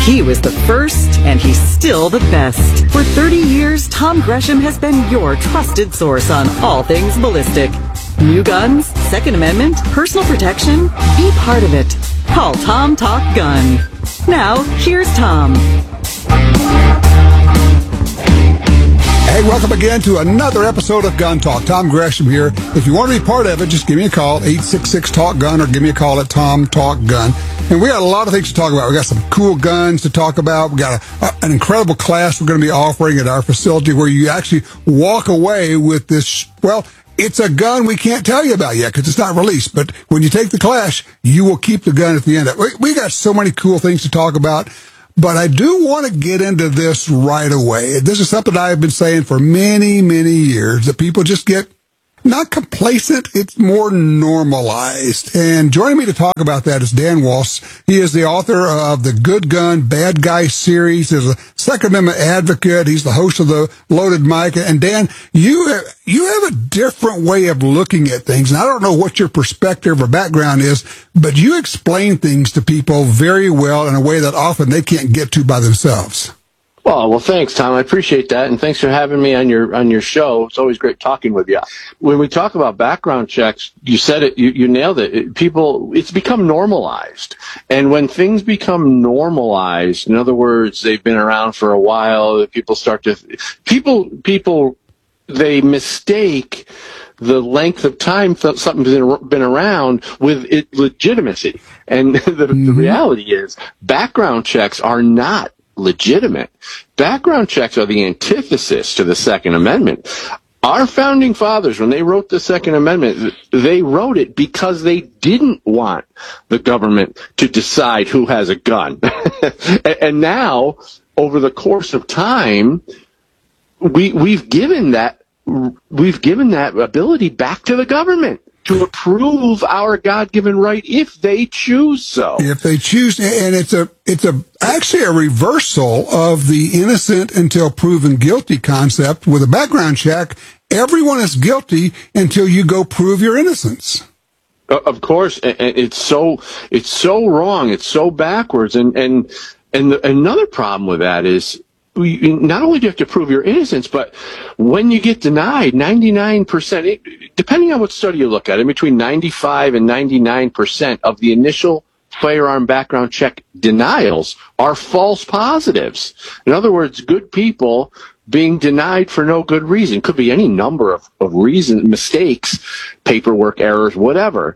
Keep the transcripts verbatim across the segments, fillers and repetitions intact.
He was the first, and he's still the best. For thirty years, Tom Gresham has been your trusted source on all things ballistic. New guns, Second Amendment, personal protection, be part of it. Call Tom Talk Gun. Now, here's Tom. Hey, welcome again to another episode of Gun Talk. Tom Gresham here. If you want to be part of it, just give me a call, eight six six talk gun, or give me a call at Tom Talk Gun. And we got a lot of things to talk about. We got some cool guns to talk about. We got a, a, an incredible class we're going to be offering at our facility where you actually walk away with this, well, it's a gun we can't tell you about yet because it's not released. But when you take the class, you will keep the gun at the end. We, we got so many cool things to talk about. But I do want to get into this right away. This is something I've been saying for many, many years, that people just get not complacent, it's more normalized. And joining me to talk about that is Dan Walsh. He is the author of the Good Gun, Bad Guy series. He's a Second Amendment advocate. He's the host of the Loaded Mic. And Dan, you have, you have a different way of looking at things. And I don't know what your perspective or background is, but you explain things to people very well in a way that often they can't get to by themselves. Well, well, thanks, Tom. I appreciate that, and thanks for having me on your on your show. It's always great talking with you. When we talk about background checks, you said it, you, you nailed it. it. People, it's become normalized, and when things become normalized, in other words, they've been around for a while. People start to people people they mistake the length of time something's been, been around with it legitimacy, and the, mm-hmm. the reality is background checks are not legitimate. Background checks are the antithesis to the Second Amendment. Our founding fathers, when they wrote the Second Amendment, they wrote it because they didn't want the government to decide who has a gun. And now, over the course of time, we, we've given that, we've given that ability back to the government to approve our God-given right if they choose so. If they choose, and it's a, it's a, actually a reversal of the innocent until proven guilty concept. With a background check, everyone is guilty until you go prove your innocence. Of course, it's so, it's so wrong. It's so backwards. And, and, and the, another problem with that is, not only do you have to prove your innocence, but when you get denied, ninety-nine percent, depending on what study you look at, in between ninety-five and ninety-nine percent of the initial firearm background check denials are false positives. In other words, good people being denied for no good reason. Could be any number of, of reasons, mistakes, paperwork errors, whatever.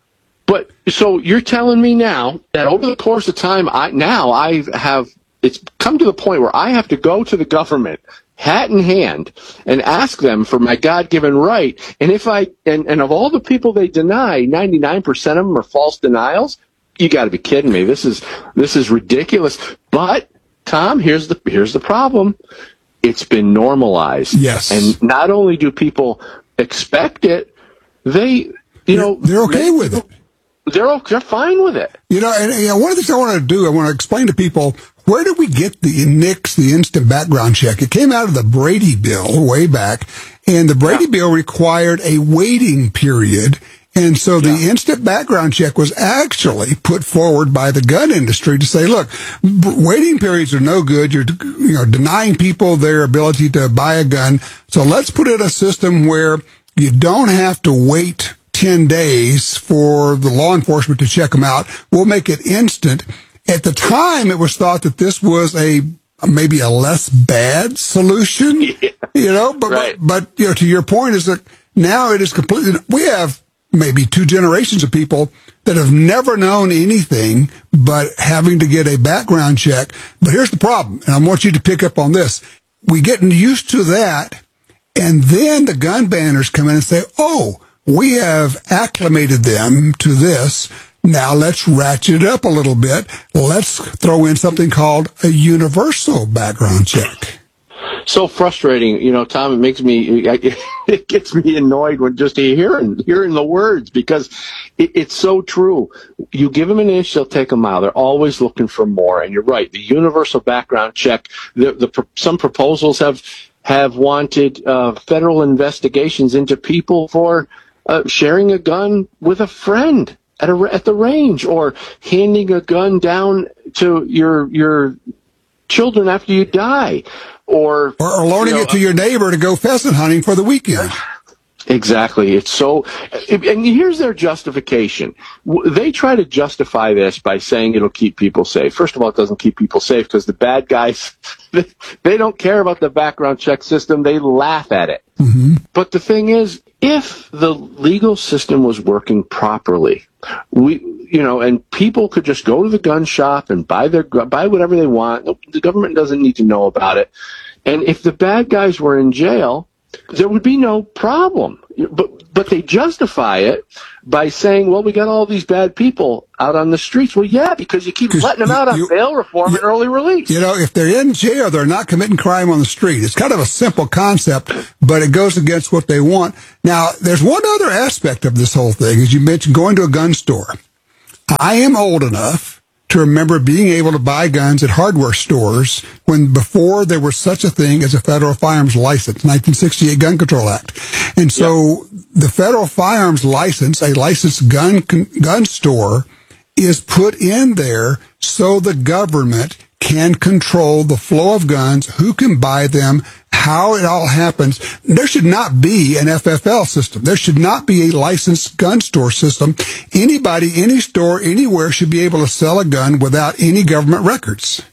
But so you're telling me now that over the course of time, I now I have it's come to the point where I have to go to the government, hat in hand, and ask them for my God-given right. And if I and, and of all the people they deny, ninety-nine percent of them are false denials. You got to be kidding me. This is this is ridiculous. But Tom, here's the here's the problem. It's been normalized. Yes. And not only do people expect it, they you they're, know they're okay they, with it. They're they're fine with it. You know, and you know, one of the things I want to do, I want to explain to people, where did we get the N I C S, the instant background check? It came out of the Brady Bill way back, and the Brady yeah. Bill required a waiting period. And so the yeah. instant background check was actually put forward by the gun industry to say, look, waiting periods are no good. You're, you know, denying people their ability to buy a gun. So let's put in a system where you don't have to wait ten days for the law enforcement to check them out. We'll make it instant. At the time, it was thought that this was a maybe a less bad solution, yeah. you know, but, right. but, but, you know, to your point is that now it is completely, we have maybe two generations of people that have never known anything but having to get a background check. But here's the problem, and I want you to pick up on this. We get used to that, and then the gun banners come in and say, oh, we have acclimated them to this. Now let's ratchet it up a little bit. Let's throw in something called a universal background check. So frustrating, you know, Tom. It makes me, it gets me annoyed when just hearing hearing the words, because it, it's so true. You give them an inch, they'll take a mile. They're always looking for more. And you're right. The universal background check. The, the some proposals have have wanted uh, federal investigations into people for uh, sharing a gun with a friend at a, at the range, or handing a gun down to your your children after you die, or or, or loaning you know, it to your neighbor to go pheasant hunting for the weekend. Exactly. It's so, and here's their justification. They try to justify this by saying it'll keep people safe. First of all, it doesn't keep people safe because the bad guys, they don't care about the background check system. They laugh at it. Mm-hmm. But the thing is, if the legal system was working properly, we, you know, and people could just go to the gun shop and buy their, buy whatever they want. The government doesn't need to know about it. And if the bad guys were in jail, there would be no problem. But but they justify it by saying, well, we got all these bad people out on the streets. Well, yeah, because you keep letting them out on you, bail reform you, and early release. You know, if they're in jail, they're not committing crime on the street. It's kind of a simple concept, but it goes against what they want. Now, there's one other aspect of this whole thing, as you mentioned, going to a gun store. I am old enough to remember being able to buy guns at hardware stores when before there was such a thing as a federal firearms license, nineteen sixty-eight Gun Control Act. And so yep. the federal firearms license, a licensed gun gun store, is put in there so the government can control the flow of guns, who can buy them, how it all happens. There should not be an F F L system. There should not be a licensed gun store system. Anybody, any store, anywhere should be able to sell a gun without any government records.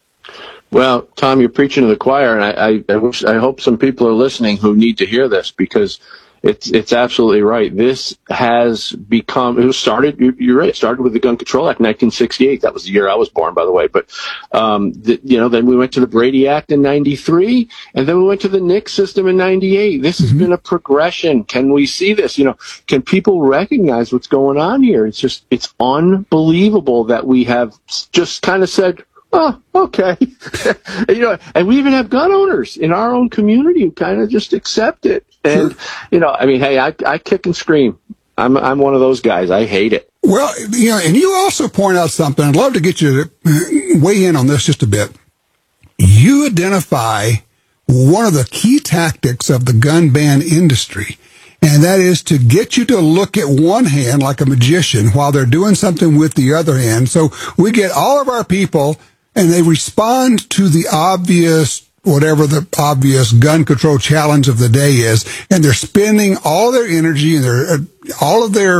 Well, Tom, you're preaching to the choir, and I, I, I wish, I hope some people are listening who need to hear this, because it's it's absolutely right. This has become, it was started, you're right, it started with the Gun Control Act in nineteen sixty-eight. That was the year I was born, by the way. But, um, the, you know, then we went to the Brady Act in ninety-three, and then we went to the NICS system in ninety-eight. This has mm-hmm. been a progression. Can we see this? You know, can people recognize what's going on here? It's just, it's unbelievable that we have just kind of said, oh, okay. You know, and we even have gun owners in our own community who kind of just accept it. And, sure. you know, I mean, hey, I, I kick and scream. I'm I'm one of those guys. I hate it. Well, you know, and you also point out something. I'd love to get you to weigh in on this just a bit. You identify one of the key tactics of the gun ban industry, and that is to get you to look at one hand like a magician while they're doing something with the other hand. So we get all of our people, and they respond to the obvious, whatever the obvious gun control challenge of the day is, and they're spending all their energy and their all of their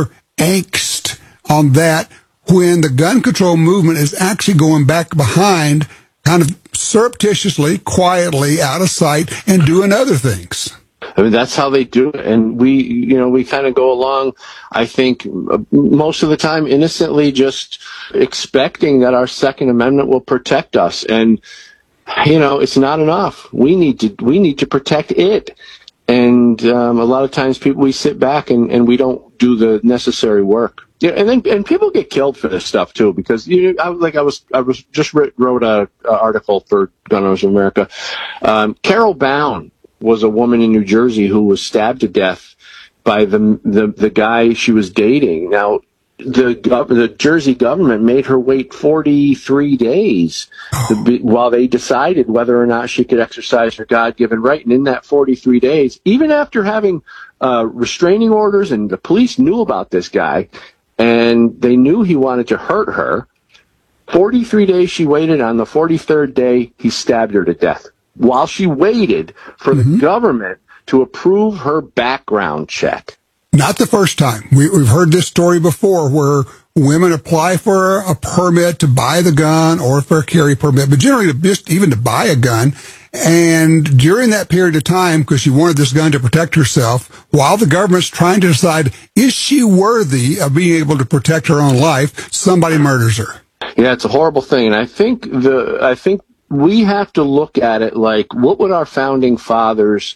angst on that, when the gun control movement is actually going back behind, kind of surreptitiously, quietly, out of sight, and doing other things. I mean, that's how they do it. And we, you know, we kind of go along, I think, most of the time innocently, just expecting that our Second Amendment will protect us. And, you know, it's not enough. We need to, we need to protect it. And um, a lot of times people, we sit back and, and we don't do the necessary work. Yeah, and then and people get killed for this stuff too, because you know, I, like I was I was just wrote, wrote a, a article for Gun Owners of America. Um, Carol Bound was a woman in New Jersey who was stabbed to death by the the, the guy she was dating. Now, the gov- the Jersey government made her wait forty-three days to be, while they decided whether or not she could exercise her God-given right. And in that forty-three days, even after having uh, restraining orders, and the police knew about this guy, and they knew he wanted to hurt her, forty-three days she waited. On the forty-third day, he stabbed her to death while she waited for mm-hmm. the government to approve her background check. Not the first time. We, we've heard this story before, where women apply for a permit to buy the gun or for a carry permit, but generally to just even to buy a gun. And during that period of time, because she wanted this gun to protect herself, while the government's trying to decide, is she worthy of being able to protect her own life, somebody murders her. Yeah, it's a horrible thing. And I think the, I think we have to look at it like, what would our founding fathers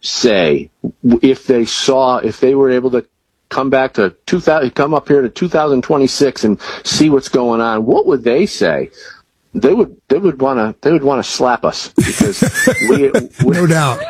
say if they saw, if they were able to come back to two thousand, come up here to two thousand twenty-six and see what's going on? What would they say? They would, they would want to, they would want to slap us, because we, we no doubt,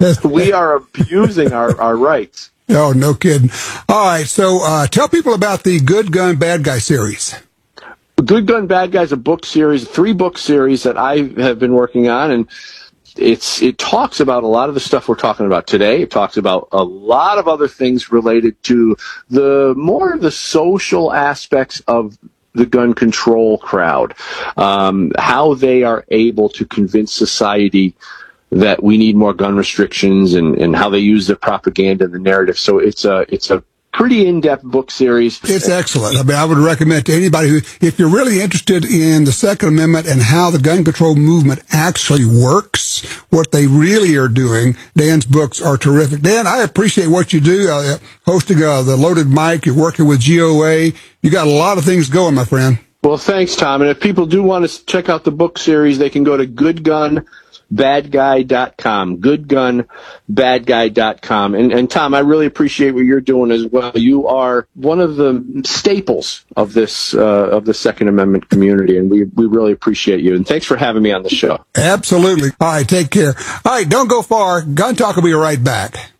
we are abusing our, our rights. Oh, no kidding. All right. So, uh, tell people about the Good Gun, Bad Guy series. Good Gun, Bad Guy is a book series, three book series that I have been working on, and It's it talks about a lot of the stuff we're talking about today. It talks about a lot of other things related to the more of the social aspects of the gun control crowd, um, how they are able to convince society that we need more gun restrictions, and, and how they use the propaganda and the narrative. So it's a it's a pretty in-depth book series. It's excellent. I mean, I would recommend to anybody who, if you're really interested in the Second Amendment and how the gun control movement actually works, what they really are doing, Dan's books are terrific. Dan, I appreciate what you do, uh, hosting uh, the Loaded Mic. You're working with G O A. You got a lot of things going, my friend. Well, thanks, Tom. And if people do want to check out the book series, they can go to good gun bad guy dot com, good gun bad guy dot com. And, and Tom, I really appreciate what you're doing as well. You are one of the staples of this, uh, of the Second Amendment community, and we, we really appreciate you. And thanks for having me on the show. Absolutely. All right, take care. All right, don't go far. Gun Talk will be right back.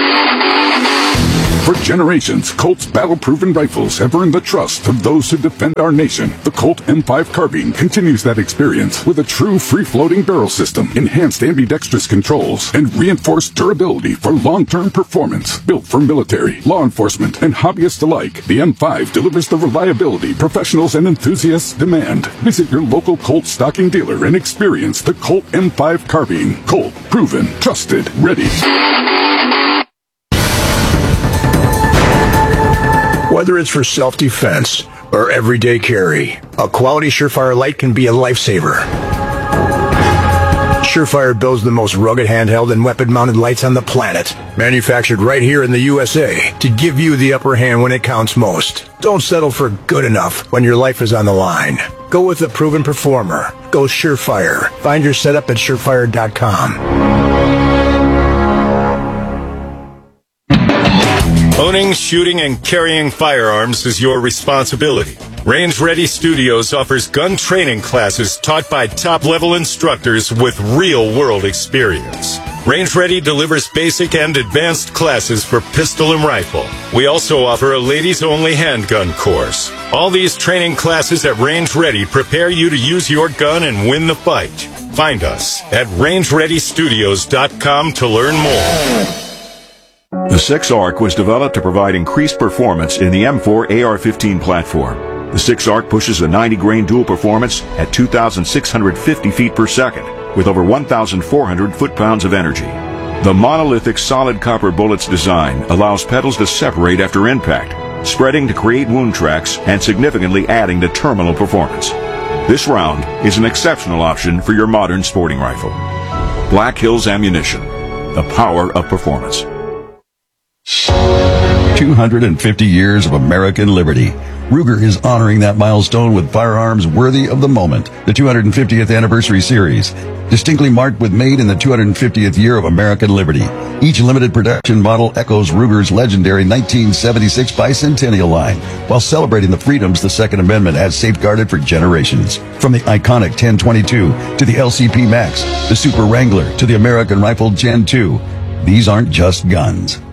For generations, Colt's battle-proven rifles have earned the trust of those who defend our nation. The Colt M five carbine continues that experience with a true free-floating barrel system, enhanced ambidextrous controls, and reinforced durability for long-term performance. Built for military, law enforcement, and hobbyists alike, the M five delivers the reliability professionals and enthusiasts demand. Visit your local Colt stocking dealer and experience the Colt M five carbine. Colt, proven, trusted, ready. Whether it's for self-defense or everyday carry, a quality Surefire light can be a lifesaver. Surefire builds the most rugged handheld and weapon-mounted lights on the planet, manufactured right here in the U S A to give you the upper hand when it counts most. Don't settle for good enough when your life is on the line. Go with a proven performer. Go Surefire. Find your setup at surefire dot com. Owning, shooting, and carrying firearms is your responsibility. Range Ready Studios offers gun training classes taught by top-level instructors with real-world experience. Range Ready delivers basic and advanced classes for pistol and rifle. We also offer a ladies-only handgun course. All these training classes at Range Ready prepare you to use your gun and win the fight. Find us at range ready studios dot com to learn more. The six ARC was developed to provide increased performance in the M four A R fifteen platform. The six ARC pushes a ninety grain dual performance at two thousand six hundred fifty feet per second with over one thousand four hundred foot-pounds of energy. The monolithic solid copper bullet's design allows petals to separate after impact, spreading to create wound tracks and significantly adding to terminal performance. This round is an exceptional option for your modern sporting rifle. Black Hills Ammunition, the power of performance. two hundred fifty years of American liberty. Ruger is honoring that milestone with firearms worthy of the moment. The two hundred fiftieth Anniversary Series, distinctly marked with made in the two hundred fiftieth year of American liberty. Each limited production model echoes Ruger's legendary nineteen seventy-six Bicentennial line, while celebrating the freedoms the Second Amendment has safeguarded for generations. From the iconic ten twenty-two to the L C P Max, the Super Wrangler to the American Rifle Gen two, these aren't just guns.